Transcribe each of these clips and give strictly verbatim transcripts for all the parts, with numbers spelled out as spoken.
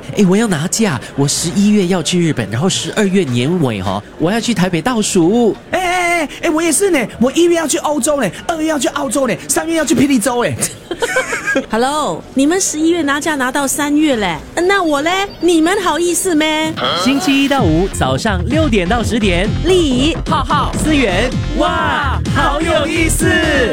哎，我要拿假，我十一月要去日本，然后十二月年尾哈、哦，我要去台北倒数。 哎哎哎哎，我也是呢，我一月要去欧洲呢，二月要去澳洲呢，三月要去霹雳州哎。 Hello， 你们十一月拿假拿到三月嘞，那我嘞？你们好意思咩？ 星期一到五早上六点到十点， 丽、 浩浩、思源，哇，好有意思！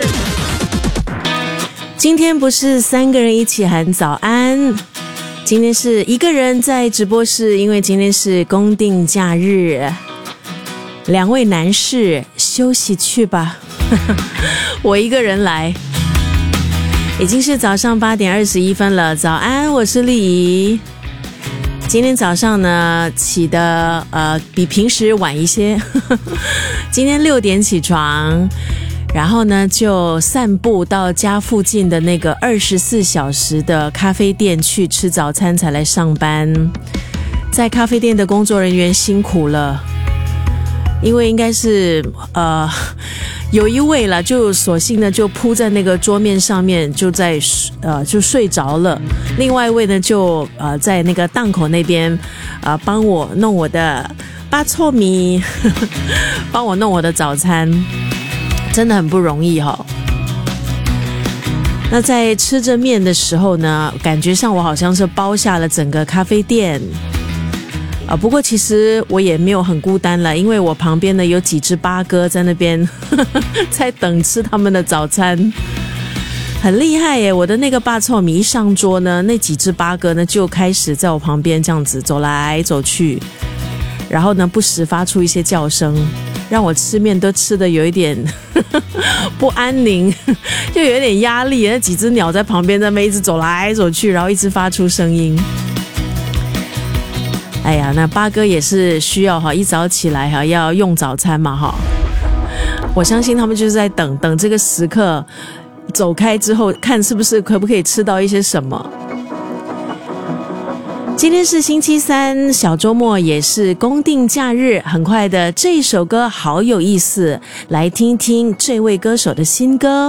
今天不是三个人一起喊早安，今天是一个人在直播室，因为今天是公定假日。两位男士休息去吧，我一个人来。已经是早上八点二十一分了，早安，我是丽仪。今天早上呢起的呃比平时晚一些，今天六点起床，然后呢就散步到家附近的那个二十四小时的咖啡店去吃早餐才来上班。在咖啡店的工作人员辛苦了，因为应该是呃有一位啦，就索性呢就扑在那个桌面上面，就在呃就睡着了。另外一位呢就呃在那个档口那边呃帮我弄我的巴臭米，帮我弄我的早餐，真的很不容易哈、哦。那在吃着面的时候呢，感觉上我好像是包下了整个咖啡店。啊，不过其实我也没有很孤单了，因为我旁边呢有几只八哥在那边呵呵在等吃他们的早餐，很厉害耶！我的那个霸臭米一上桌呢，那几只八哥呢就开始在我旁边这样子走来走去，然后呢不时发出一些叫声，让我吃面都吃得有一点呵呵不安宁，就有一点压力。那几只鸟在旁边在那边一直走来走去，然后一直发出声音。哎呀，那八哥也是需要哈，一早起来哈要用早餐嘛哈。我相信他们就是在等等这个时刻走开之后，看是不是可不可以吃到一些什么。今天是星期三，小周末也是公定假日，很快的这首歌好有意思，来听听这位歌手的新歌。